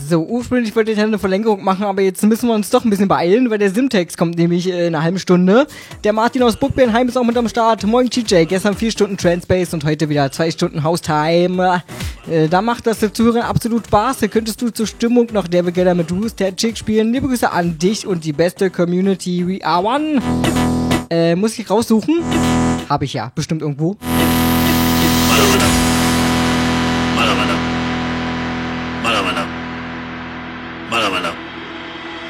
So, ursprünglich wollte ich eine Verlängerung machen, aber jetzt müssen wir uns doch ein bisschen beeilen, weil der Simtex kommt nämlich in einer halben Stunde. Der Martin aus Burgbernheim ist auch mit am Start. Moin TJ, gestern 4 Stunden Transpace und heute wieder 2 Stunden Haustime. Da macht das Zuhören absolut Spaß. Da könntest du zur Stimmung noch Devil Getter mit Roost der Chick spielen. Liebe Grüße an dich und die beste Community. We are one. Muss ich raussuchen? Habe ich ja, bestimmt irgendwo. Mala.